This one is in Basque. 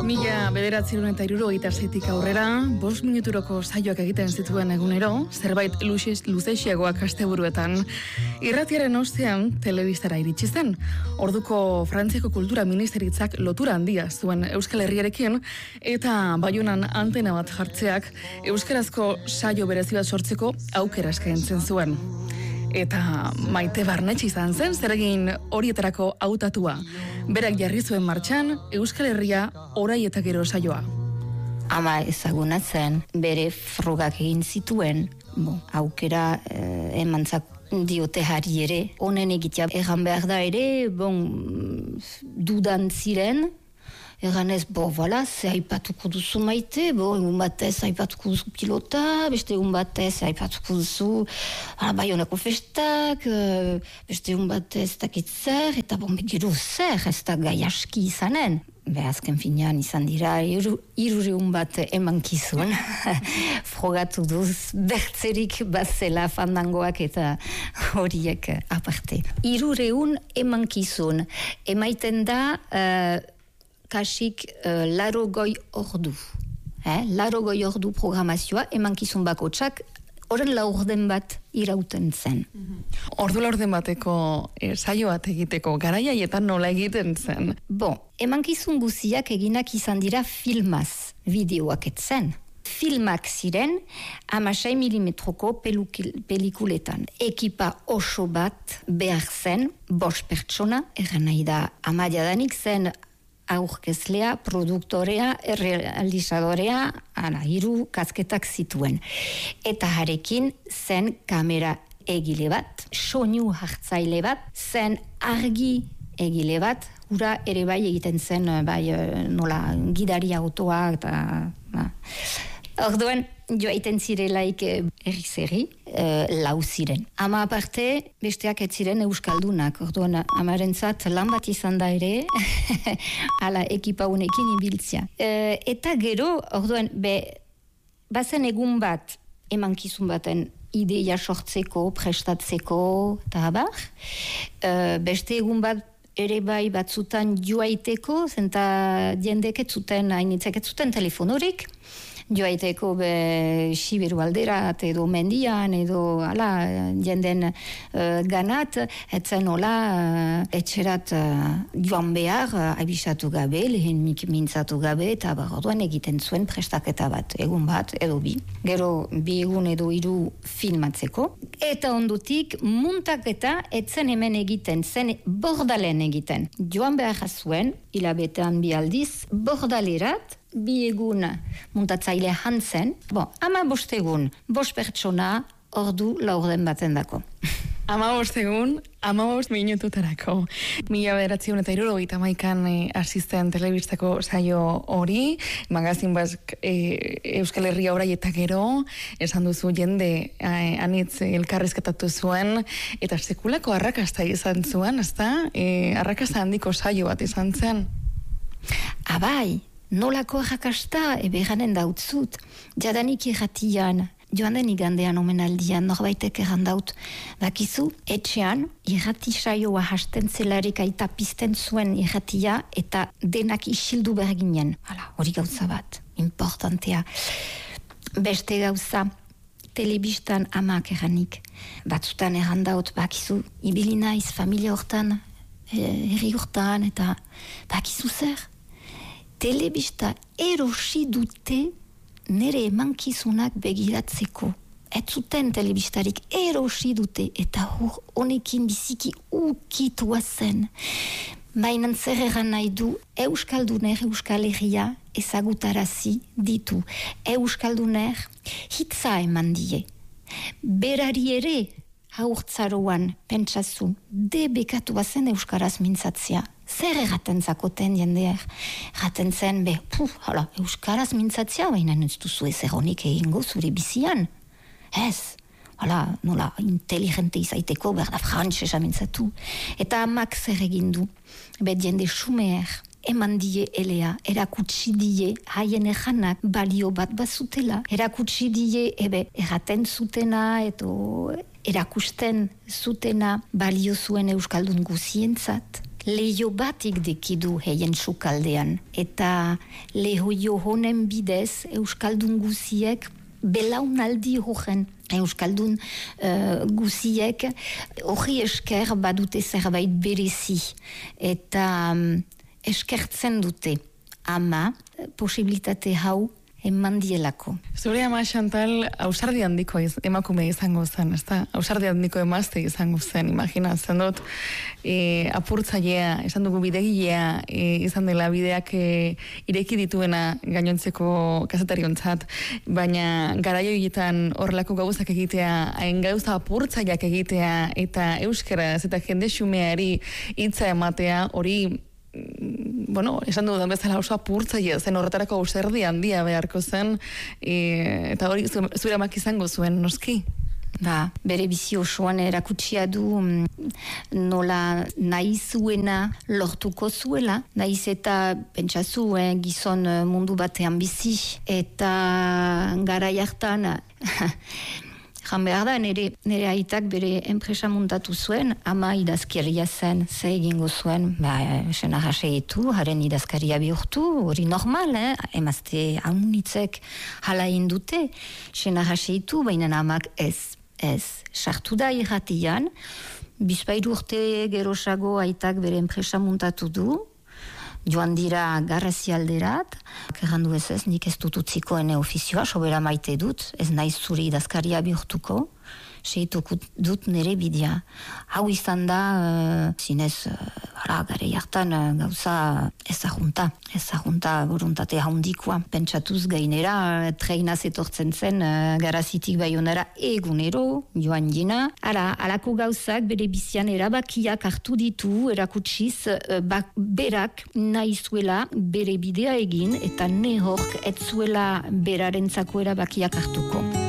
Mila 1976tik aurrera, 5 minuturoko saioak egiten zituen egunero, zerbait luzeixiagoak asteburuetan. Irratiaren ostean, telebistara iritsi zen. Orduko Frantziako Kultura Ministeritzak lotura handia zuen Euskal Herriarekin, eta Baionan antena bat jartzeak euskarazko saio berezi bat sortzeko aukera eskaintzen zuen. Eta Maite Barnetxe izan zen zeregin horietarako hautatua. Berak jarri zuen martxan Euskal Herria orai eta gero saioa. Ama ezaguna zen, bere frogak egin zituen, aukera emantzak diote hari ere. Honen egitea egan behar da ere, dudan ziren, egan ez, ze aipatuko duzu Maite, egun batez aipatuko duzu pilota, beste egun batez aipatuko duzu Baionako festak, beste egun batez dakitzer, eta gero zer, ez da gai aski izanen. Azken finean izan dira, irureun bat emankizun, frogatu duz, bertzerik bazela fandangoak eta horiek aparte. Irureun emankizun, emaiten da kasik 80 ordu. 80 ordu programazioa emankizun bakotsak, horren laurden bat irauten zen. Ordu laurden bateko saio bat egiteko garaiaietan nola egiten zen? Emankizun guziak eginak izan dira filmaz, bideoak etzen. Filmak ziren 16 milimetroko pelikuletan. Ekipa oso bat behar zen, 5 pertsona, erran nahi da amaiadanik zen aurkezlea, produktorea, realizadorea, 3 kasketak zituen. Eta harekin zen kamera egile bat, soinu hartzaile bat, zen argi egile bat, ura ere bai egiten zen, nola gidari autoa, eta orduan, joaiten zirelaik erri, lau ziren. Ama aparte, besteak ez ziren euskaldunak. Orduan, amarentzat lan bat izan da ere, ala ekipa unekin ibiltzia. Eta gero, orduan, bazen egun bat, emankizun baten ideia sortzeko, prestatzeko, eta abar. Beste egun bat, ere bai batzutan joaiteko, zenta jendek ez zuten, hainitzek ez zuten telefonorik, joaiteko Siberu alderat edo mendian edo jenden ganat, etzen hola etxerat joan behar abisatu gabe, lehen mintzatu gabe, eta orduan egiten zuen prestaketa bat, egun bat edo bi. Gero 2 egun edo 3 filmatzeko. Eta ondutik muntaketa etzen hemen egiten, zen Bordalen egiten. Joan behar zuen, hilabetean 2 aldiz, Bordalerat, 2 egun muntatzaile hantzen, 15 egun, 5 pertsona, ordu laurden baten dako. 15 egun, 15 minututarako. 1971an asisten telebistako saio hori, magazin bask Euskal Herria orai eta gero, esan duzu jende anitz elkarrizketatu zuen, eta sekulako arrakasta izan zuen, ezta? Arrakasta handiko saio bat izan zen. Abai, nolako arrakasta, eganen dautzut, jadanik irratian, joan den igandean omenaldian, norbaitek errandaut, bakizu, etxean, irrati saioa hasten zelarik aita pizten zuen irratia, eta denak isildu berginen. Hori gauza bat, importantea. Beste gauza, telebistan amak erranik. Batzutan errandaut, bakizu, ibilina iz familia hortan, herri hortan, eta bakizu zer? Telebista erosi dute nere emankizunak begiratzeko. Ez zuten telebistarik erosi dute, eta honekin biziki ukitua zen. Baina zer egan nahi du, Euskalduner Euskal Herria ezagutarazi ditu. Euskalduner hitza eman die. Berari ere haurtzaroan pentsazu, debekatu bazen Euskaraz mintzatzea. Zer erraten zakoten jendeak? Erraten zen, Euskaraz mintzatzea, baina ez duzu ezer honik egingo zure bizian. Ez, nola inteligente izaiteko, berda frantsesa mintzatu. Eta amak zer egin du, jende xumeer, eman die elea, erakutsi die haien ejanak balio bat bazutela, erakutsi die erraten zutena, edo erakusten zutena balio zuen Euskaldun guzientzat. Leio batik dekidu heien sukaldean. Eta lehoio honen bidez Euskaldun guziek belaunaldi hogen. Euskaldun guziek hori esker badute zerbait berezi. Eta eskertzen dute. Ama posibilitate hau eman dielako. Zure ama Chantal ausardi handiko emakume izango zen, ezta? Ausardi handiko emazte izango zen, imaginatzen dut. Apurtzailea, esan dugu bidegilea, izan dela bideak ireki dituena gainontzeko kazetariontzat, baina garaio horietan horrelako gauzak egitea, hain gauza apurtzaileak egitea, eta euskaraz eta jende xumeari hitza ematea, hori esan dudan bezala oso apurtzaile zen, horretarako ausardi handia beharko zen, eta hori zure amak izango zuen, noski? Bere bizi osoan erakutsia du nola nahi zuena lortuko zuela, nahiz eta pentsazu gizon mundu batean bizi, eta garai hartan jan behar da, nire aitak bere enpresa muntatu zuen, ama idazkaria zen, ze egingo zuen, senar haseitu, haren idazkaria bihurtu, hori normal, emazte haunitzek hala indute, senar haseitu, baina amak ez, sartu da irratian, bizpairu urte gerosago aitak bere enpresa muntatu du, joan dira garrazialderat, errandu ez, nik ez dut utziko ene ofizioa, sobera maite dut, ez naiz zuri idazkaria bihurtuko, seituko dut nire bidea. Hau izan da, zinez, gare jartan gauza ezagunta boruntate haundikoa. Pentsatuz gainera, treinaz etortzen zen, garazitik Baionara egunero, joan jina. Alako gauzak bere bizian erabakiak hartu ditu, erakutsiz, berak nahi zuela bere bidea egin, eta nehork ez zuela berarentzako erabakiak hartuko.